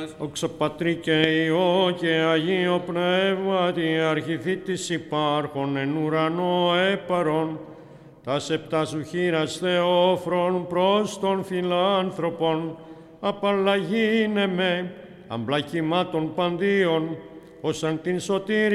Δόξα Πατρί και Υιό και Αγίο Πνεύματι, αρχιθήτης υπάρχων εν ουρανό έπαρον, τας επταζουχήρας Θεόφρον προς των φιλάνθρωπων, απαλλαγήνε με, αμπλακημάτων παντίων, ως αν την σωτήρι